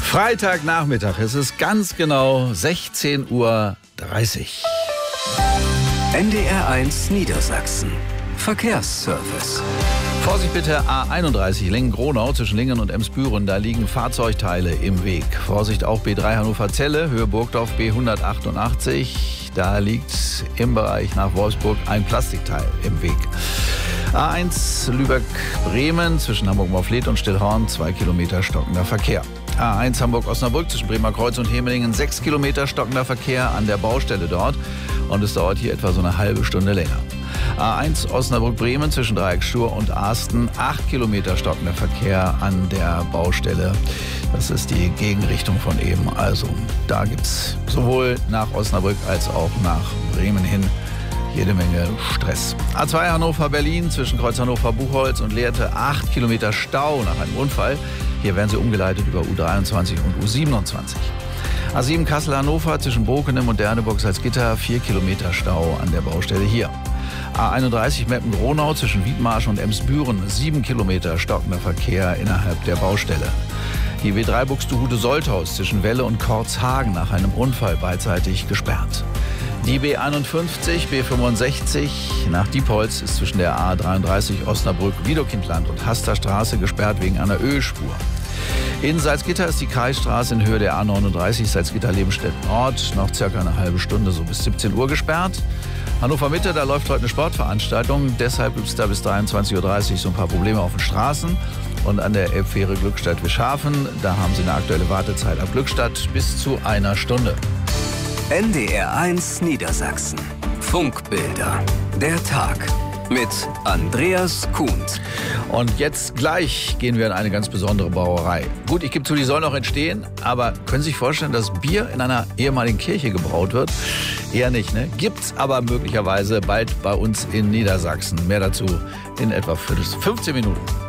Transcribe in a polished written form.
Freitagnachmittag, es ist ganz genau 16:30 Uhr. NDR1 Niedersachsen. Verkehrsservice. Vorsicht bitte, A31 Lingen-Gronau zwischen Lingen und Emsbüren, da liegen Fahrzeugteile im Weg. Vorsicht auch B3 Hannover-Zelle, Höhe Burgdorf B188, da liegt im Bereich nach Wolfsburg ein Plastikteil im Weg. A1 Lübeck-Bremen zwischen Hamburg-Morfleet und Stillhorn, 2 Kilometer stockender Verkehr. A1 Hamburg-Osnabrück zwischen Bremer Kreuz und Hemelingen, 6 Kilometer stockender Verkehr an der Baustelle dort. Und es dauert hier etwa so eine halbe Stunde länger. A1 Osnabrück-Bremen zwischen Dreieckschur und Arsten, 8 Kilometer stockender Verkehr an der Baustelle. Das ist die Gegenrichtung von eben. Also da gibt es sowohl nach Osnabrück als auch nach Bremen hin jede Menge Stress. A2 Hannover-Berlin zwischen Kreuz Hannover-Buchholz und Lehrte, 8 Kilometer Stau nach einem Unfall. Hier werden sie umgeleitet über U23 und U27. A7 Kassel-Hannover zwischen Bokenem und Derneburg-Salzgitter, 4 Kilometer Stau an der Baustelle hier. A31 Meppen-Gronau zwischen Wiedmarsch und Emsbüren, 7 Kilometer stockender Verkehr innerhalb der Baustelle. Die B3 Buxtehude-Solthaus zwischen Welle und Kortzhagen nach einem Unfall beidseitig gesperrt. Die B51, B65 nach Diepholz ist zwischen der A33 Osnabrück-Wiedokindland und Hasterstraße gesperrt wegen einer Ölspur. In Salzgitter ist die Kreisstraße in Höhe der A39 Salzgitter-Lebenstedt-Nord noch circa eine halbe Stunde, so bis 17 Uhr gesperrt. Hannover Mitte, da läuft heute eine Sportveranstaltung, deshalb gibt es da bis 23:30 Uhr so ein paar Probleme auf den Straßen. Und an der Elbfähre Glückstadt-Wischhafen, da haben sie eine aktuelle Wartezeit ab Glückstadt bis zu einer Stunde. NDR1 Niedersachsen. Funkbilder. Der Tag mit Andreas Kuhnt. Und jetzt gleich gehen wir in eine ganz besondere Brauerei. Gut, ich gebe zu, die soll noch entstehen, aber können Sie sich vorstellen, dass Bier in einer ehemaligen Kirche gebraut wird? Eher nicht, ne? Gibt's aber möglicherweise bald bei uns in Niedersachsen. Mehr dazu in etwa 15 Minuten.